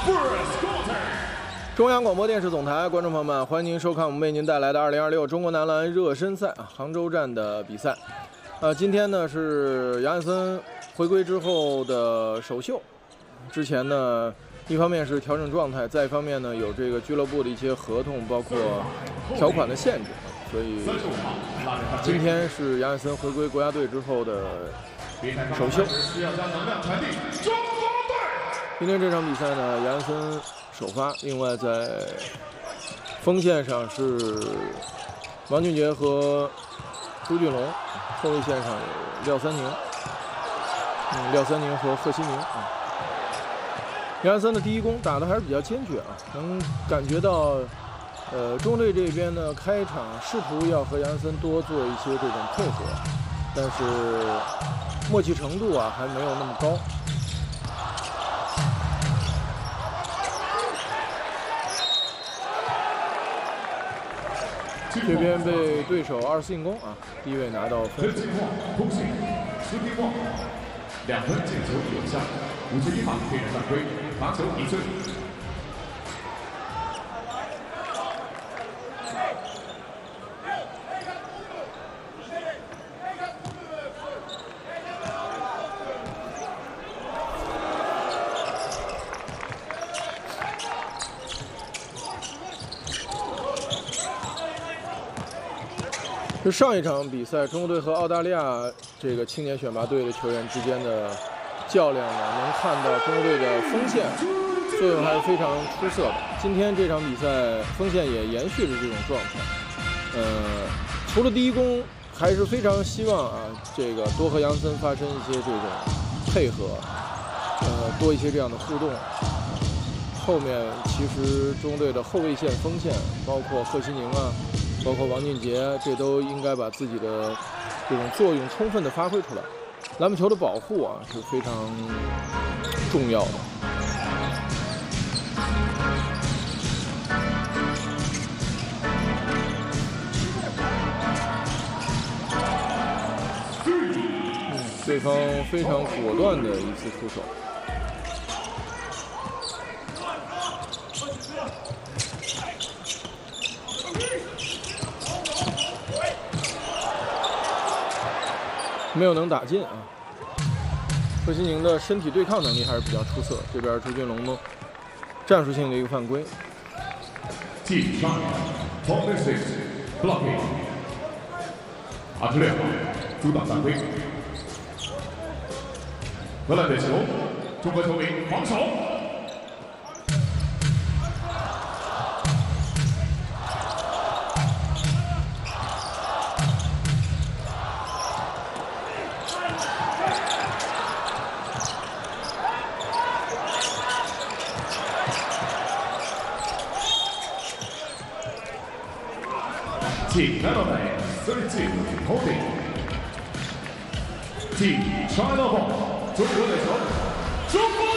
中央广播电视总台观众朋友们，欢迎您收看我们为您带来的2026中国男篮热身赛杭州站的比赛。今天呢是杨汉森回归之后的首秀。之前呢，一方面是调整状态，再一方面呢有这个俱乐部的一些合同，包括条款的限制，所以今天是杨汉森回归国家队之后的首秀。今天这场比赛呢，杨汉森首发，另外在锋线上是王俊杰和朱俊龙，后卫线上有廖三宁，廖三宁和贺西宁啊。杨汉森的第一攻打得还是比较坚决啊，能感觉到，中队这边呢开场试图要和杨汉森多做一些这种配合，但是默契程度啊还没有那么高。这边被对手2次进攻啊，第一位拿到分数。 2分进球有效，51码被人犯规，罚球1分。 是上一场比赛，中国队和澳大利亚这个青年选拔队的球员之间的较量呢，能看到中国队的锋线作用还是非常出色的。今天这场比赛，锋线也延续着这种状态。除了第一攻，还是非常希望啊，这个多和杨森发生一些这种配合，多一些这样的互动。后面其实中国队的后卫线、锋线，包括贺西宁啊。包括王俊杰，这都应该把自己的这种作用充分的发挥出来。篮板球的保护啊是非常重要的。对方非常果断的一次出手。没有能打进啊！贺西宁的身体对抗能力还是比较出色。这边朱俊龙呢，战术性的一个犯规。 阿特列阻挡犯规。荷兰队球，中国球迷防守。Team Netherlands 32 holding. Team China Ball 中国队球，中国。